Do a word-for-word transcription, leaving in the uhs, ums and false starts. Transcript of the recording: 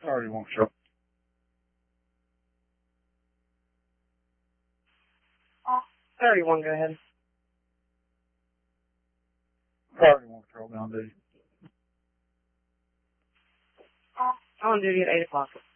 Priority one control. Priority one, go ahead. Priority one control, down duty. On duty at eight o'clock.